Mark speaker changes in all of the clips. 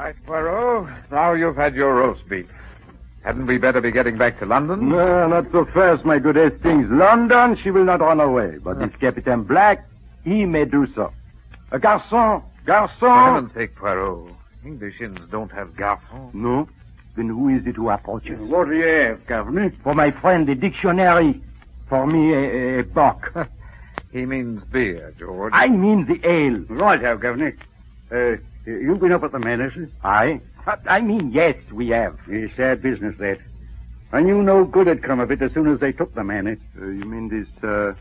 Speaker 1: right, Poirot. Now you've had your roast beef. Hadn't we better be getting back to London?
Speaker 2: No, not so fast, my good Hastings. London, she will not run away. But this Captain Black, he may do so. Garçon!
Speaker 1: For heaven's sake, Poirot. English inns don't have garçons.
Speaker 2: No? Then who is it who approaches?
Speaker 3: What do you have, Governor?
Speaker 2: For my friend, the dictionary. For me, a bock.
Speaker 1: He means beer, George.
Speaker 2: I mean the ale.
Speaker 3: Right, Governor. You've been up at the manor, sir?
Speaker 2: I mean, yes, we have.
Speaker 3: It's sad business, that. I knew no good had come of it as soon as they took the manor.
Speaker 2: You mean this,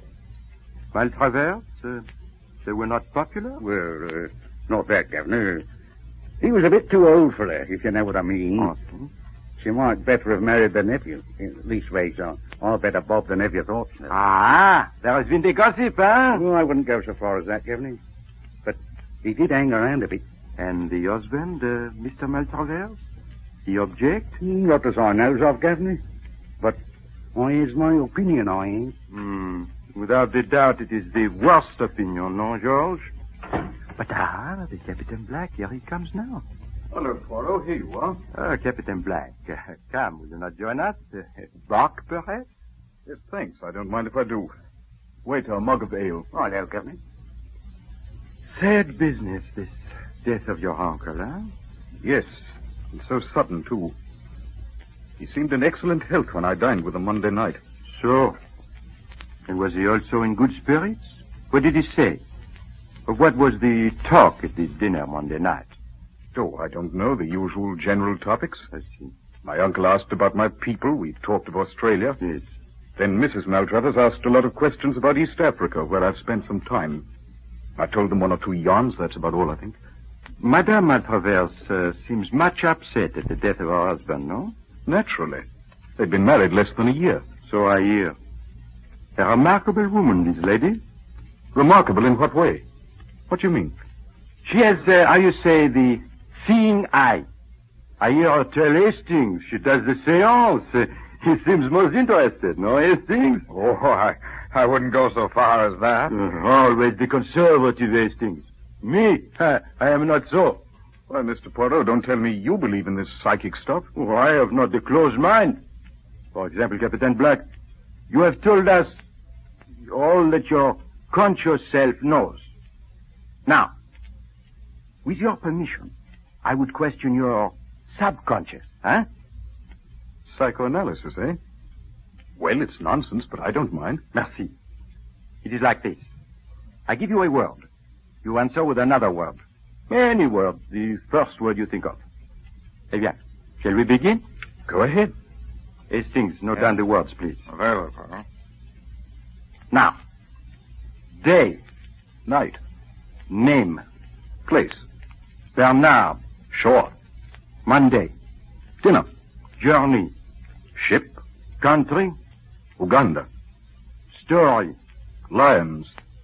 Speaker 2: Maltravers? They were not popular?
Speaker 3: Well, not that, Governor. He was a bit too old for her, if you know what I mean.
Speaker 2: Awesome.
Speaker 3: She might better have married the nephew. Leastways, I'll bet Bob the nephew thought so.
Speaker 2: There has been the gossip, huh?
Speaker 3: Well, I wouldn't go so far as that, Governor. But he did hang around a bit.
Speaker 2: And the husband, Mr. Maltravers? He object?
Speaker 3: Not as I knows of, Governor. But I is my opinion, I ain't.
Speaker 2: Without a doubt, it is the worst opinion, no, George? But the Captain Black, here he comes now.
Speaker 1: Hello, Poirot. Here you are.
Speaker 2: Captain Black, come, will you not join us? Bock, perhaps?
Speaker 1: Yes, thanks. I don't mind if I do. Wait, a mug of ale.
Speaker 3: Hello, Governor.
Speaker 2: Sad business, this death of your uncle, huh?
Speaker 1: Yes, and so sudden, too. He seemed in excellent health when I dined with him Monday night.
Speaker 2: So? And was he also in good spirits? What did he say? What was the talk at the dinner Monday night?
Speaker 1: Oh, I don't know. The usual general topics.
Speaker 2: I see.
Speaker 1: My uncle asked about my people. We talked of Australia.
Speaker 2: Yes.
Speaker 1: Then Mrs. Maltravers asked a lot of questions about East Africa, where I've spent some time. I told them one or two yarns. That's about all, I think.
Speaker 2: Madame Maltravers seems much upset at the death of her husband, no?
Speaker 1: Naturally. They'd been married less than a year.
Speaker 2: So I hear. A remarkable woman, this lady.
Speaker 1: Remarkable in what way? What do you mean?
Speaker 2: She has, how you say, the seeing eye. I hear her tell Hastings she does the seance. He seems most interested, no, Hastings?
Speaker 1: Oh, I wouldn't go so far as that.
Speaker 2: Always the conservative Hastings. Me, I am not so.
Speaker 1: Well, Mr. Poirot, don't tell me you believe in this psychic stuff.
Speaker 2: Oh, I have not the closed mind. For example, Captain Black, you have told us all that your conscious self knows. Now, with your permission, I would question your subconscious, huh?
Speaker 1: Psychoanalysis, eh? Well, it's nonsense, but I don't mind.
Speaker 2: Merci. It is like this. I give you a word. You answer with another word. Any word, the first word you think of. Eh bien, shall we begin?
Speaker 1: Go ahead.
Speaker 2: Hastings, note down the words, please.
Speaker 1: Very well, Poirot.
Speaker 2: Now, day,
Speaker 1: Night.
Speaker 2: name,
Speaker 1: Place.
Speaker 2: Bernard,
Speaker 1: Shore.
Speaker 2: Monday,
Speaker 1: Dinner.
Speaker 2: journey,
Speaker 1: Ship.
Speaker 2: country,
Speaker 1: Uganda.
Speaker 2: story,
Speaker 1: Lions.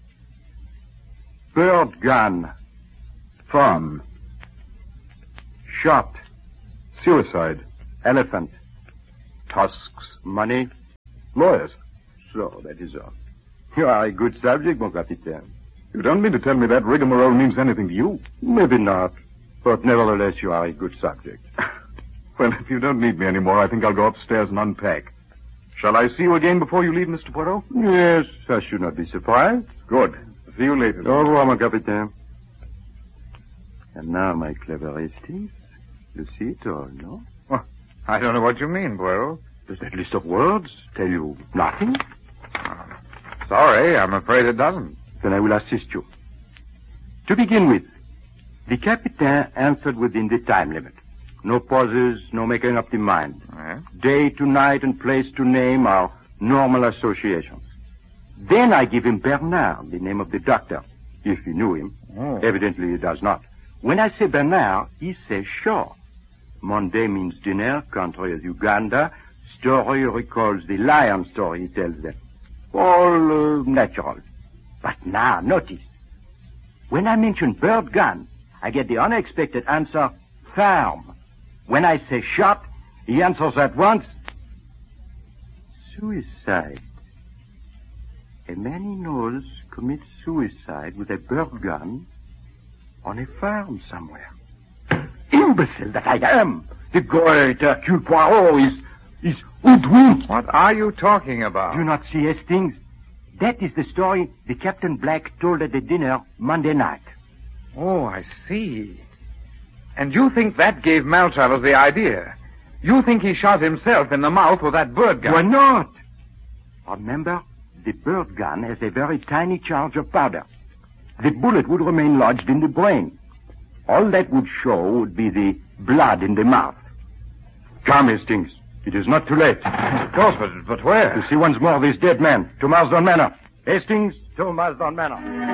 Speaker 2: bird gun,
Speaker 1: Farm.
Speaker 2: shot,
Speaker 1: Suicide.
Speaker 2: elephant,
Speaker 1: Tusks.
Speaker 2: money.
Speaker 1: Lawyers.
Speaker 2: So, that is all. You are a good subject, mon capitaine.
Speaker 1: You don't mean to tell me that rigmarole means anything to you?
Speaker 2: Maybe not, but nevertheless you are a good subject.
Speaker 1: Well, if you don't need me anymore, I think I'll go upstairs and unpack. Shall I see you again before you leave, Mr. Poirot?
Speaker 2: Yes, I should not be surprised.
Speaker 1: Good. See you later.
Speaker 2: Au revoir, mon capitaine. And now, my clever Hastings, you see it all, no?
Speaker 1: Well, I don't know what you mean, Poirot.
Speaker 2: Does that list of words tell you nothing?
Speaker 1: Sorry, I'm afraid it doesn't.
Speaker 2: Then I will assist you. To begin with, the Capitaine answered within the time limit. No pauses, no making up the mind.
Speaker 1: Yeah?
Speaker 2: Day to night and place to name are normal associations. Then I give him Bernard, the name of the doctor, if he knew him.
Speaker 1: Oh.
Speaker 2: Evidently he does not. When I say Bernard, he says shore. Monday means dinner, country is Uganda. Story recalls the lion story he tells them. All natural. But now, notice. When I mention bird gun, I get the unexpected answer, farm. When I say shot, he answers at once, suicide. A man he knows commits suicide with a bird gun on a farm somewhere. imbecile that I am. The great Hercule Poirot is hoodwinked.
Speaker 4: What are you talking about?
Speaker 2: Do you not see Hastings? That is the story the Captain Black told at the dinner Monday night.
Speaker 4: Oh, I see. And you think that gave Maltravers the idea? You think he shot himself in the mouth with that bird gun?
Speaker 2: Why not? Remember, the bird gun has a very tiny charge of powder. The bullet would remain lodged in the brain. All that would show would be the blood in the mouth. Come, Hastings. It is not too late.
Speaker 4: Of course, but where?
Speaker 2: To see once more this dead man, to Marsden Manor. Hastings, to Marsden Manor.